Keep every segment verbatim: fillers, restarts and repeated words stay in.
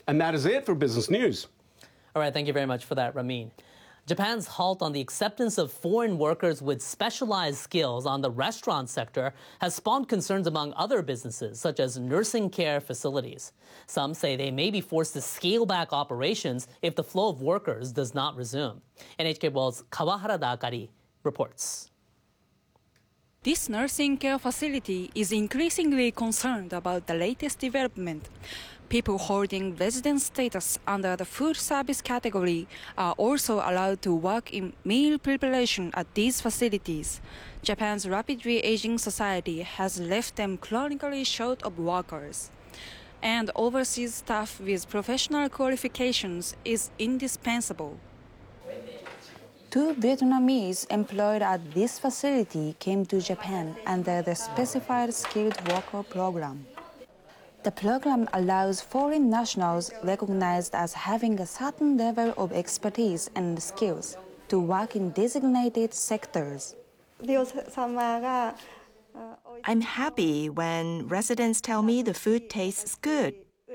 And that is it for Business News. All right, thank you very much for that, Ramin. Japan's halt on the acceptance of foreign workers with specialized skills on the restaurant sector has spawned concerns among other businesses, such as nursing care facilities. Some say they may be forced to scale back operations if the flow of workers does not resume. N H K World's Kawahara Akari reports. This nursing care facility is increasingly concerned about the latest development. People holding resident status under the food service category are also allowed to work in meal preparation at these facilities. Japan's rapidly aging society has left them chronically short of workers. And overseas staff with professional qualifications is indispensable. Two Vietnamese employed at this facility came to Japan under the Specified Skilled Worker Program. The program allows foreign nationals recognized as having a certain level of expertise and skills to work in designated sectors. I'm happy when residents tell me the food tastes good.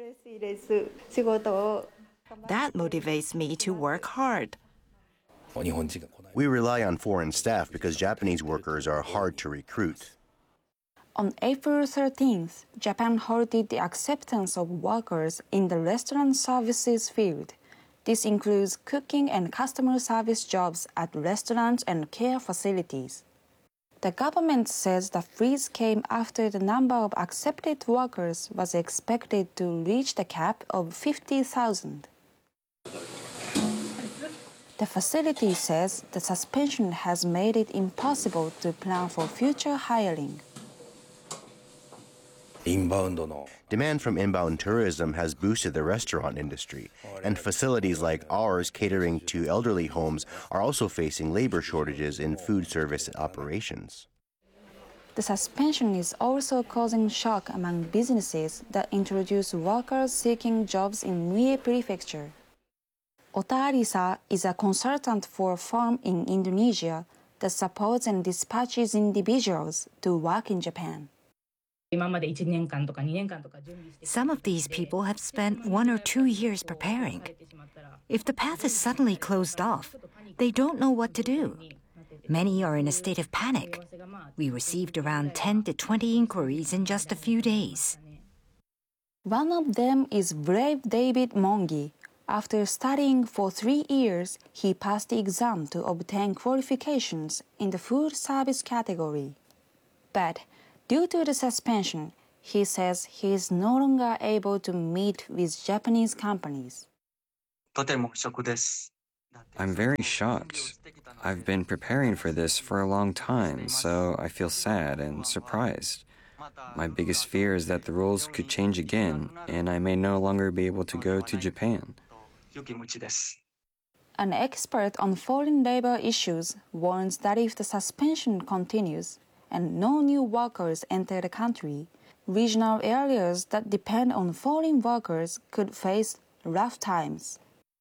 That motivates me to work hard. We rely on foreign staff because Japanese workers are hard to recruit. On April thirteenth, Japan halted the acceptance of workers in the restaurant services field. This includes cooking and customer service jobs at restaurants and care facilities. The government says the freeze came after the number of accepted workers was expected to reach the cap of fifty thousand. The facility says the suspension has made it impossible to plan for future hiring. Demand from inbound tourism has boosted the restaurant industry, and facilities like ours catering to elderly homes are also facing labor shortages in food service operations. The suspension is also causing shock among businesses that introduce workers seeking jobs in Mie Prefecture. Ota Arisa is a consultant for a firm in Indonesia that supports and dispatches individuals to work in Japan. Some of these people have spent one or two years preparing. If the path is suddenly closed off, they don't know what to do. Many are in a state of panic. We received around ten to twenty inquiries in just a few days. One of them is brave David Mongi. After studying for three years, he passed the exam to obtain qualifications in the food service category. But due to the suspension, he says he is no longer able to meet with Japanese companies. I'm very shocked. I've been preparing for this for a long time, so I feel sad and surprised. My biggest fear is that the rules could change again, and I may no longer be able to go to Japan. An expert on foreign labor issues warns that if the suspension continues and no new workers enter the country, regional areas that depend on foreign workers could face rough times.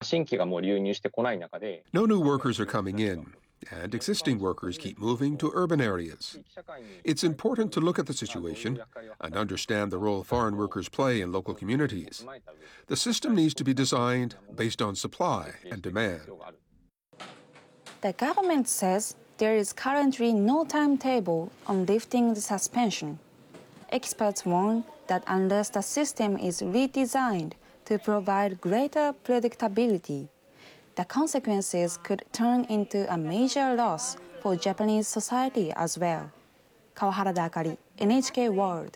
No new workers are coming in, and existing workers keep moving to urban areas. It's important to look at the situation and understand the role foreign workers play in local communities. The system needs to be designed based on supply and demand. The government says there is currently no timetable on lifting the suspension. Experts warn that unless the system is redesigned to provide greater predictability, the consequences could turn into a major loss for Japanese society as well. Kawahara Akari, N H K World.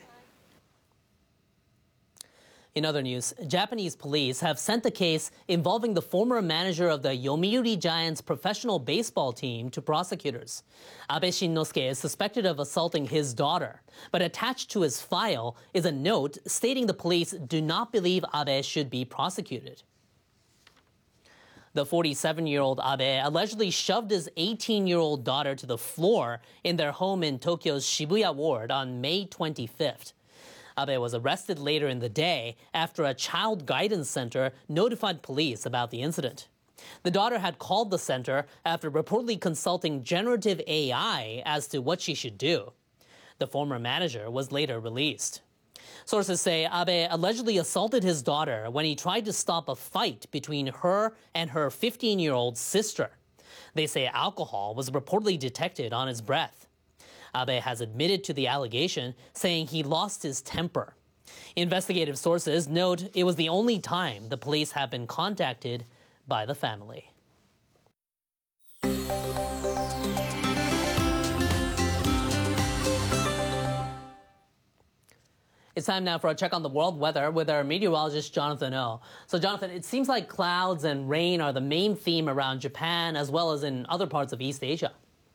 In other news, Japanese police have sent a case involving the former manager of the Yomiuri Giants professional baseball team to prosecutors. Abe Shinnosuke is suspected of assaulting his daughter, but attached to his file is a note stating the police do not believe Abe should be prosecuted. The forty-seven-year-old Abe allegedly shoved his eighteen-year-old daughter to the floor in their home in Tokyo's Shibuya ward on May twenty-fifth. Abe was arrested later in the day after a child guidance center notified police about the incident. The daughter had called the center after reportedly consulting generative A I as to what she should do. The former manager was later released. Sources say Abe allegedly assaulted his daughter when he tried to stop a fight between her and her fifteen-year-old sister. They say alcohol was reportedly detected on his breath. Abe has admitted to the allegation, saying he lost his temper. Investigative sources note it was the only time the police have been contacted by the family. It's time now for a check on the world weather with our meteorologist, Jonathan Oh. So, Jonathan, it seems like clouds and rain are the main theme around Japan as well as in other parts of East Asia.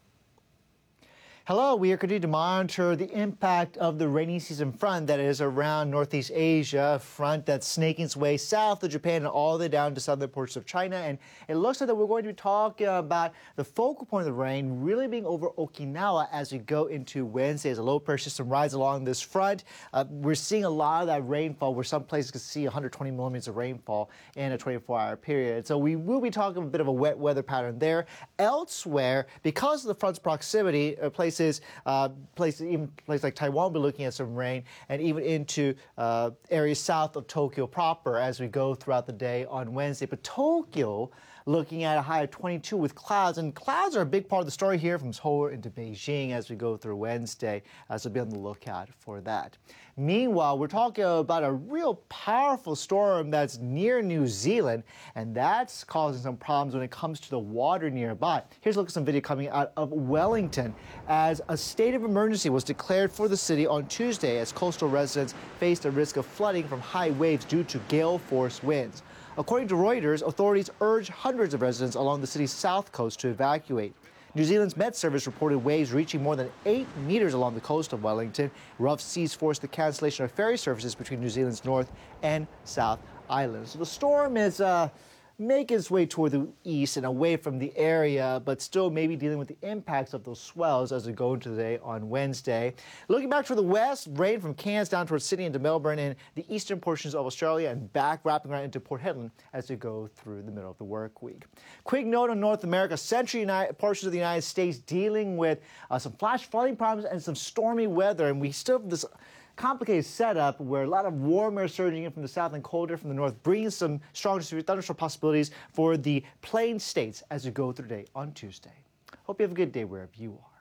Hello, we are continuing to monitor the impact of the rainy season front that is around Northeast Asia, a front that's snaking its way south of Japan and all the way down to southern portions of China. And it looks like that we're going to be talking about the focal point of the rain really being over Okinawa as we go into Wednesday as a low pressure system rides along this front. Uh, we're seeing a lot of that rainfall where some places can see one hundred twenty millimeters of rainfall in a twenty-four hour period. So we will be talking a bit of a wet weather pattern there. Elsewhere, because of the front's proximity, uh, places Places, uh, places, even places like Taiwan will be looking at some rain, and even into uh, areas south of Tokyo proper as we go throughout the day on Wednesday. But Tokyo looking at a high of twenty-two with clouds, and clouds are a big part of the story here from Seoul into Beijing as we go through Wednesday, uh, so be on the lookout for that. Meanwhile, we're talking about a real powerful storm that's near New Zealand, and that's causing some problems when it comes to the water nearby. Here's a look at some video coming out of Wellington as a state of emergency was declared for the city on Tuesday as coastal residents faced a risk of flooding from high waves due to gale force winds. According to Reuters, authorities urged hundreds of residents along the city's south coast to evacuate. New Zealand's Met Service reported waves reaching more than eight meters along the coast of Wellington. Rough seas forced the cancellation of ferry services between New Zealand's North and South Islands. So the storm is uh, making its way toward the east and away from the area, but still maybe dealing with the impacts of those swells as we go into the day on Wednesday. Looking back to the west, rain from Cairns down towards Sydney into Melbourne and the eastern portions of Australia and back wrapping right into Port Hedland as we go through the middle of the work week. Quick note on North America, central United, portions of the United States dealing with uh, some flash flooding problems and some stormy weather, and we still have this complicated setup where a lot of warm air surging in from the south and cold air from the north brings some strong thunderstorm possibilities for the plain states as we go through the day on Tuesday. Hope you have a good day wherever you are.